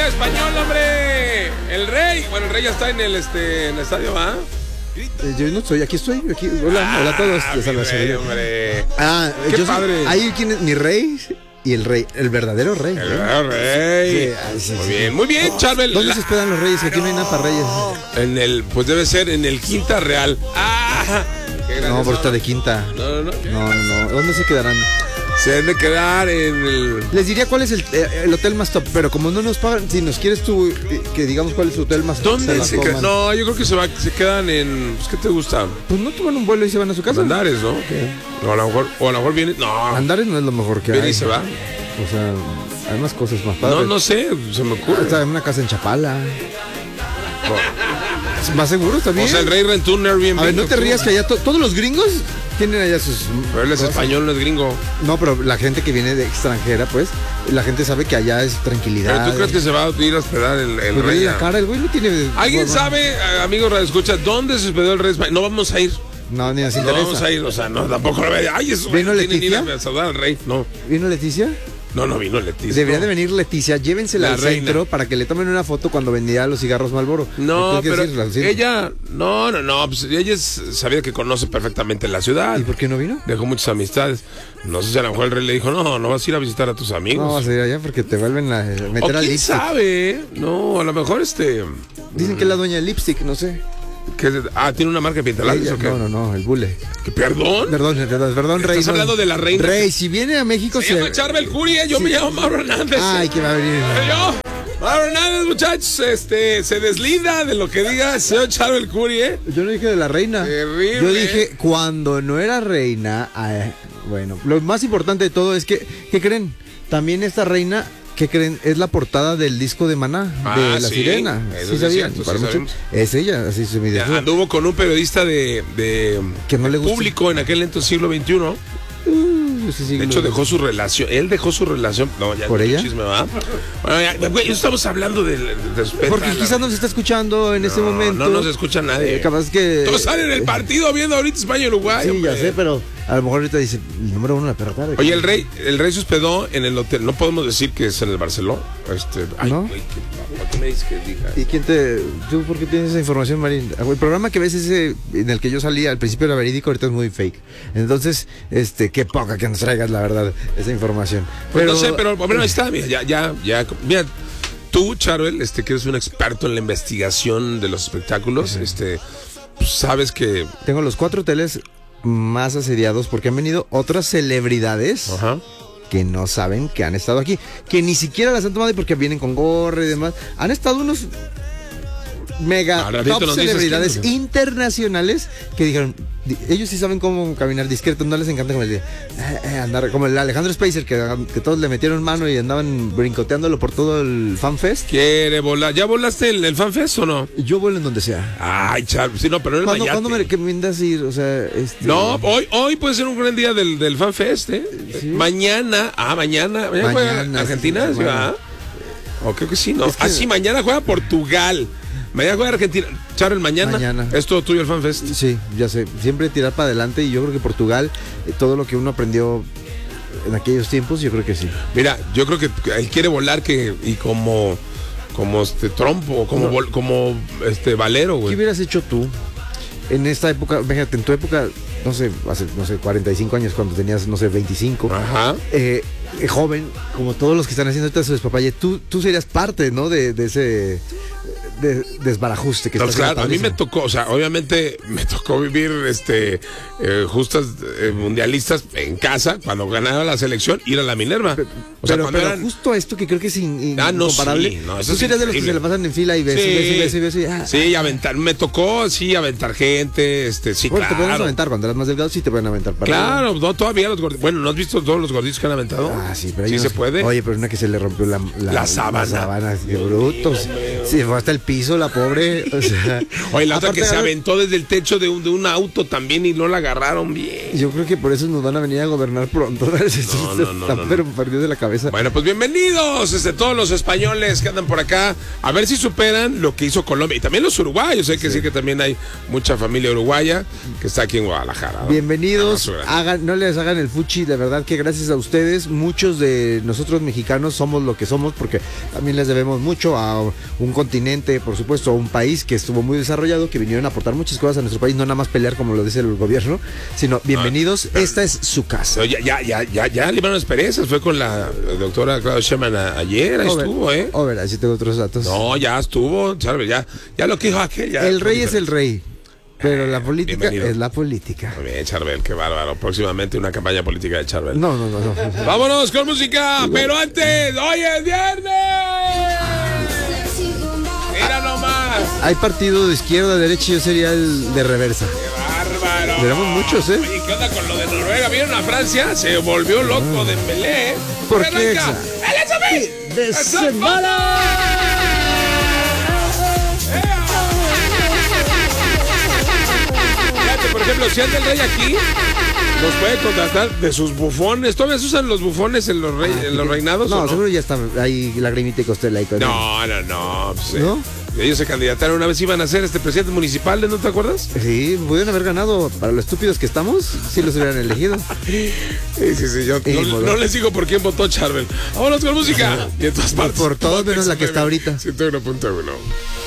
Liga Española, hombre. El Rey. Bueno, el Rey ya está en el estadio, ¿va? Yo no estoy, aquí estoy. Hola a todos. Mi Rey, hombre. Qué padre. Ahí quién es mi Rey y el Rey, el verdadero Rey. El verdadero Rey. Sí, Muy bien, Charbel. ¿Dónde se hospedan los Reyes? Que aquí no hay nada para Reyes. Pues debe ser en el Quinta Real. No, pero está de Quinta. No. ¿Dónde se quedarán? Se deben de quedar en el... Les diría cuál es el hotel más top, pero como no nos pagan, si nos quieres tú que digamos cuál es su hotel más top. ¿Dónde se quedan? No, yo creo que se quedan en... ¿Qué te gusta? Pues no toman un vuelo y se van a su casa. Andares, ¿no? ¿Qué? O a lo mejor viene... No. Andares no es lo mejor que viene hay. Y se va. O sea, hay más cosas más padres. No sé, se me ocurre. Está en una casa en Chapala. ¿Más seguro también? O sea, el Rey rentó un Airbnb. A ver, no te rías que allá todos los gringos tienen allá sus... Pero él es español, no es gringo. No, pero la gente que viene de extranjera, pues, la gente sabe que allá es tranquilidad. ¿Pero tú crees que se va a ir a hospedar el Rey? La cara, el güey no tiene... ¿Alguien sabe, amigos radioescucha, dónde se hospedó el Rey español? No vamos a ir. No, ni nos interesa. No vamos a ir, o sea, no, tampoco lo ve. Ay, eso ¿Vino tienen Leticia? Ir a saludar al Rey, no. ¿Vino Leticia? No vino Leticia. Debería de venir Leticia, llévensela La al reina. centro para que le tomen una foto cuando vendía los cigarros Marlboro. No, pero ella, pues ella sabía que conoce perfectamente la ciudad. ¿Y por qué no vino? Dejó muchas amistades. No sé si a lo mejor el Rey le dijo, no vas a ir a visitar a tus amigos. No vas a ir allá porque te vuelven a meter al quién lipstick. sabe, no, a lo mejor Dicen que es la dueña del lipstick, no sé. ¿Tiene una marca de pintalabios o qué? No, el bule. ¿Perdón? Perdón, Rey. ¿Estás hablando de la reina? Rey, si viene a México se llama Charbel Curry, yo me llamo Mauro Hernández. Ay, que va a venir. Mauro Hernández, muchachos, se deslinda de lo que diga el señor Charbel Curry, Yo no dije de la reina. Terrible. Yo dije cuando no era reina. Bueno, lo más importante de todo es que, ¿qué creen? También esta reina... ¿Qué creen? Es la portada del disco de Maná, de La Sirena. Eso ¿Sí sabían? cierto, es ella, así se me dice. Anduvo con un periodista de que no le gusta. Público en aquel entonces siglo XXI. De hecho, dejó su relación. Él dejó su relación. No, ya. ¿Por ella? Chisme, ¿va? Bueno, ya, güey, estamos hablando de respeto. Porque quizás no se está escuchando en este momento. No nos escucha nadie. Capaz que. Todos salen en el partido viendo ahorita España-Uruguay. Sí, hombre. ya sé, pero a lo mejor ahorita dice el número uno de la perrota. Oye, el rey se hospedó en el hotel. No podemos decir que es en el Barcelona. ¿No? ¿Por qué me dices que diga? ¿Y quién tú por qué tienes esa información, Marín? El programa que ves ese en el que yo salía al principio era verídico, ahorita es muy fake. Entonces, qué poca que nos traigas, la verdad, esa información. Pues no sé, pero bueno, ahí está, mira, ya. Mira, tú, Charbel, que eres un experto en la investigación de los espectáculos, pues sabes que... Tengo los 4 hoteles más asediados porque han venido otras celebridades. Ajá. Que no saben que han estado aquí, que ni siquiera las han tomado porque vienen con gorra y demás. Han estado unos mega top celebridades internacionales que dijeron, ellos sí saben cómo caminar discreto, no les encanta como andar como el Alejandro Spacer que todos le metieron mano y andaban brincoteándolo por todo el FanFest. ¿Quiere volar? ¿Ya volaste el FanFest o no? Yo vuelo en donde sea. Ay, Charbel, sí, no, pero en el Mayate. ¿Cuándo me recomiendas ir? O sea, No, hoy puede ser un gran día del FanFest, ¿Sí? Mañana juega Argentina, ¿sí va? O creo que sí, ¿no? Sí, mañana juega Portugal. Mañana juega Argentina. Charbel, mañana. ¿Es todo tuyo el FanFest? Sí, ya sé. Siempre tirar para adelante y yo creo que Portugal, todo lo que uno aprendió en aquellos tiempos, yo creo que sí. Mira, yo creo que él quiere volar y como trompo, como Valero, güey. ¿Qué hubieras hecho tú en esta época? Fíjate, en tu época, hace 45 años, cuando tenías, 25. Ajá. Joven, como todos los que están haciendo ahorita su despapalle, tú serías parte, ¿no? De ese desbarajuste que está claro, a mí me tocó, o sea, obviamente me tocó vivir justas mundialistas en casa cuando ganaba la selección, ir a la Minerva. Pero justo esto que creo que es incomparable. Sí, no, tú serías de los que se le pasan en fila y ves. Sí, aventar, me tocó, aventar gente, sí, bueno, claro. te pueden aventar, cuando eras más delgado sí te pueden aventar para claro, arriba. No, todavía los gorditos. Bueno, ¿no has visto todos los gorditos que han aventado? Sí, pero sí se puede. Oye, pero una que se le rompió la sábana. La sábana. Qué brutos. Sí, fue hasta el piso, la pobre. O sea, oye, la otra que se aventó desde el techo de un auto también y no la agarraron bien. Yo creo que por eso nos van a venir a gobernar pronto. Están pero perdidos de la cabeza. Bueno, pues bienvenidos todos los españoles que andan por acá. A ver si superan lo que hizo Colombia. Y también los uruguayos. Hay que decir que también hay mucha familia uruguaya que está aquí en Guadalajara, ¿no? Bienvenidos. No les hagan el fuchi. De verdad que gracias a ustedes, muchos de nosotros mexicanos somos lo que somos, porque también les debemos mucho a un continente, por supuesto, a un país que estuvo muy desarrollado, que vinieron a aportar muchas cosas a nuestro país, no nada más pelear como lo dice el gobierno, sino bienvenidos, esta es su casa. Ya libraron experiencias, fue con la doctora Claudia Sheinbaum ayer, estuvo, así tengo otros datos. No, ya estuvo, Charbel, ya lo que dijo aquel. Ya, el rey es el rey. Pero la política es la política. Muy bien, Charbel, qué bárbaro. Próximamente una campaña política de Charbel. No. Vámonos con música, pero antes, hoy es viernes. Mira nomás. Hay partido de izquierda, derecha, yo sería el de reversa. Qué bárbaro. Tenemos muchos, ¿eh? Oye, ¿qué onda con lo de Noruega? ¿Vieron a Francia? Se volvió loco de Dembélé. ¿Por qué? ¡El de semana! Por ejemplo, si anda el rey aquí, los puede contratar de sus bufones. ¿Todavía se usan los bufones en los reinados? No, seguro ya está ahí Lagrimita y Costela y todo. No. Pues, ¿no? Ellos se candidataron una vez, iban a ser presidente municipal, ¿no te acuerdas? Sí, pudieron haber ganado. Para los estúpidos que estamos, si los hubieran elegido. Sí, yo no les digo por quién votó Charbel. Vámonos con música. Y en todas partes. Por todo menos la que está ahorita. 101.1.